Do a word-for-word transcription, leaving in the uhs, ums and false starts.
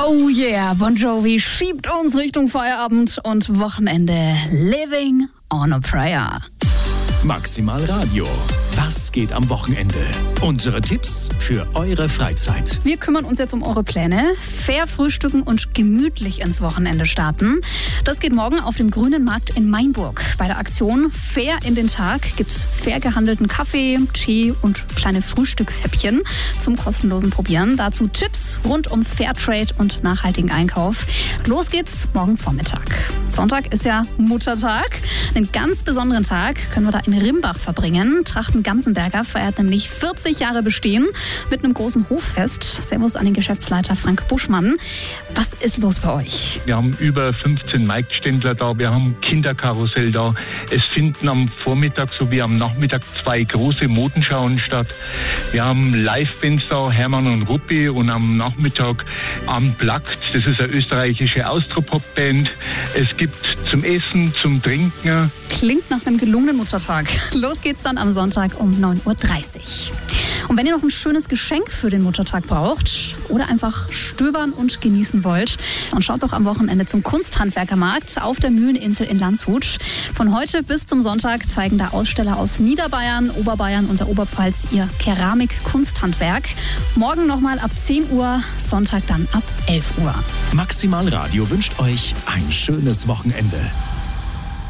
Oh yeah, Bon Jovi schiebt uns Richtung Feierabend und Wochenende. Living on a Prayer. Maximal Radio. Was geht am Wochenende? Unsere Tipps für eure Freizeit. Wir kümmern uns jetzt um eure Pläne. Fair frühstücken und gemütlich ins Wochenende starten. Das geht morgen auf dem Grünen Markt in Mainburg. Bei der Aktion Fair in den Tag gibt's fair gehandelten Kaffee, Tee und kleine Frühstückshäppchen zum kostenlosen Probieren. Dazu Tipps rund um Fairtrade und nachhaltigen Einkauf. Los geht's morgen Vormittag. Sonntag ist ja Muttertag. Einen ganz besonderen Tag können wir da in Rimbach verbringen. Trachten-Gamsenberger feiert nämlich vierzig Jahre Bestehen mit einem großen Hoffest. Servus an den Geschäftsleiter Frank Buschmann. Was ist los bei euch? Wir haben über fünfzehn Marktständler da, wir haben Kinderkarussell da. Es finden am Vormittag sowie am Nachmittag zwei große Modenschauen statt. Wir haben Live-Bands da, Hermann und Ruppi, und am Nachmittag Unplugged. Das ist eine österreichische Austropop-Band. Es gibt zum Essen, zum Trinken. Klingt nach einem gelungenen Muttertag. Los geht's dann am Sonntag um neun Uhr dreißig. Und wenn ihr noch ein schönes Geschenk für den Muttertag braucht oder einfach stöbern und genießen wollt, dann schaut doch am Wochenende zum Kunsthandwerkermarkt auf der Mühleninsel in Landshut. Von heute bis zum Sonntag zeigen da Aussteller aus Niederbayern, Oberbayern und der Oberpfalz ihr Keramik-Kunsthandwerk. Morgen nochmal ab zehn Uhr, Sonntag dann ab elf Uhr. Maximal Radio wünscht euch ein schönes Wochenende.